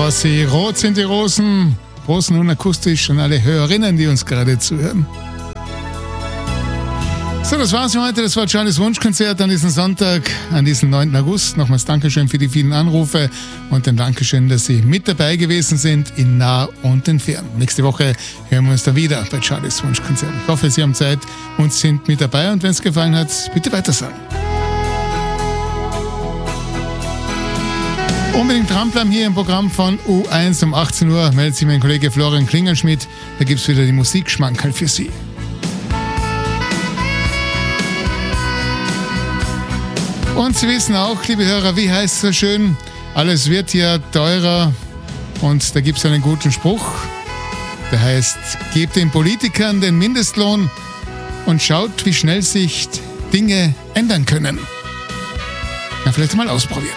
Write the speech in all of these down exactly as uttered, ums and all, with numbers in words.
Rossi, rot sind die Rosen, Rosen und akustisch an alle Hörerinnen, die uns gerade zuhören. So, das war's für heute. Das war Charlies Wunschkonzert an diesem Sonntag, an diesem neunten August. Nochmals Dankeschön für die vielen Anrufe und ein Dankeschön, dass Sie mit dabei gewesen sind, in nah und in fern. Nächste Woche hören wir uns dann wieder bei Charlies Wunschkonzert. Ich hoffe, Sie haben Zeit und sind mit dabei. Und wenn es gefallen hat, bitte weitersagen. Unbedingt dranbleiben hier im Programm von U eins um achtzehn Uhr. Meldet sich mein Kollege Florian Klingenschmidt. Da gibt es wieder die Musikschmankerl für Sie. Und Sie wissen auch, liebe Hörer, wie heißt es so schön? Alles wird ja teurer. Und da gibt es einen guten Spruch. Der heißt, gebt den Politikern den Mindestlohn und schaut, wie schnell sich Dinge ändern können. Na, vielleicht mal ausprobieren.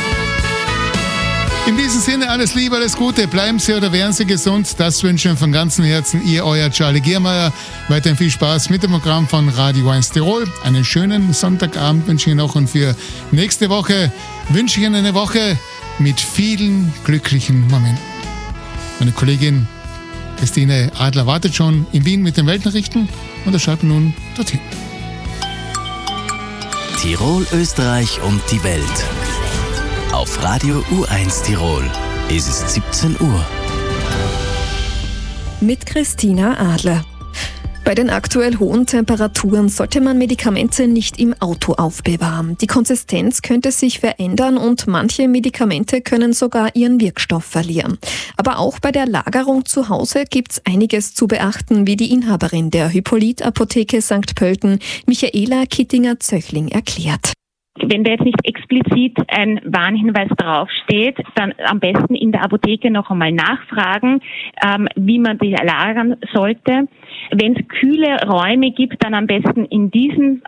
In diesem Sinne alles Liebe, alles Gute, bleiben Sie oder werden Sie gesund. Das wünschen von ganzem Herzen Ihr, euer Charlie Giermeier. Weiterhin viel Spaß mit dem Programm von Radio eins Tirol. Einen schönen Sonntagabend wünsche ich Ihnen noch und für nächste Woche wünsche ich Ihnen eine Woche mit vielen glücklichen Momenten. Meine Kollegin Christine Adler wartet schon in Wien mit den Weltnachrichten und wir schalten nun dorthin. Tirol, Österreich und die Welt. Auf Radio U eins Tirol. Es ist siebzehn Uhr. Mit Christina Adler. Bei den aktuell hohen Temperaturen sollte man Medikamente nicht im Auto aufbewahren. Die Konsistenz könnte sich verändern und manche Medikamente können sogar ihren Wirkstoff verlieren. Aber auch bei der Lagerung zu Hause gibt's einiges zu beachten, wie die Inhaberin der Hippolyt-Apotheke Sankt Pölten, Michaela Kittinger-Zöchling, erklärt. Wenn da jetzt nicht explizit ein Warnhinweis draufsteht, dann am besten in der Apotheke noch einmal nachfragen, ähm, wie man die lagern sollte. Wenn es kühle Räume gibt, dann am besten in diesen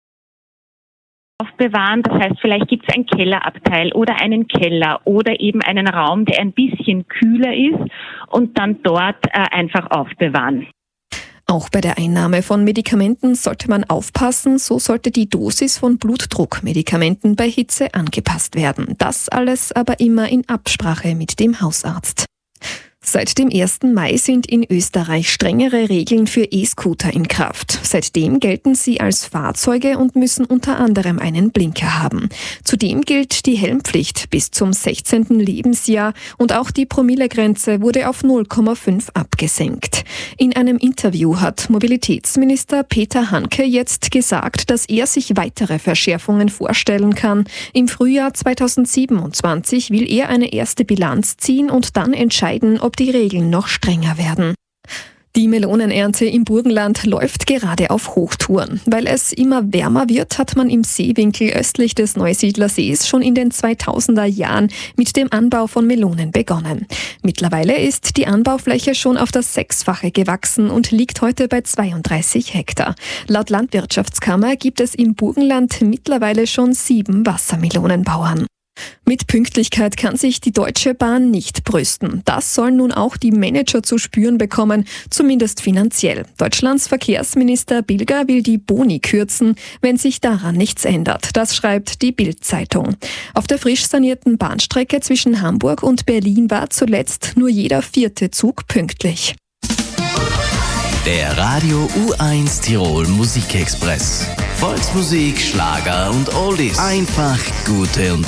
aufbewahren. Das heißt, vielleicht gibt es ein Kellerabteil oder einen Keller oder eben einen Raum, der ein bisschen kühler ist und dann dort äh, einfach aufbewahren. Auch bei der Einnahme von Medikamenten sollte man aufpassen, so sollte die Dosis von Blutdruckmedikamenten bei Hitze angepasst werden. Das alles aber immer in Absprache mit dem Hausarzt. Seit dem ersten Mai sind in Österreich strengere Regeln für E-Scooter in Kraft. Seitdem gelten sie als Fahrzeuge und müssen unter anderem einen Blinker haben. Zudem gilt die Helmpflicht bis zum sechzehnten Lebensjahr und auch die Promillegrenze wurde auf null Komma fünf abgesenkt. In einem Interview hat Mobilitätsminister Peter Hanke jetzt gesagt, dass er sich weitere Verschärfungen vorstellen kann. Im Frühjahr zweitausendsiebenundzwanzig will er eine erste Bilanz ziehen und dann entscheiden, ob die Regeln noch strenger werden. Die Melonenernte im Burgenland läuft gerade auf Hochtouren. Weil es immer wärmer wird, hat man im Seewinkel östlich des Neusiedler Sees schon in den zweitausender Jahren mit dem Anbau von Melonen begonnen. Mittlerweile ist die Anbaufläche schon auf das Sechsfache gewachsen und liegt heute bei zweiunddreißig Hektar. Laut Landwirtschaftskammer gibt es im Burgenland mittlerweile schon sieben Wassermelonenbauern. Mit Pünktlichkeit kann sich die Deutsche Bahn nicht brüsten. Das sollen nun auch die Manager zu spüren bekommen, zumindest finanziell. Deutschlands Verkehrsminister Bilger will die Boni kürzen, wenn sich daran nichts ändert. Das schreibt die Bild-Zeitung. Auf der frisch sanierten Bahnstrecke zwischen Hamburg und Berlin war zuletzt nur jeder vierte Zug pünktlich. Der Radio U eins Tirol Musikexpress. Volksmusik, Schlager und Oldies. Einfach gute und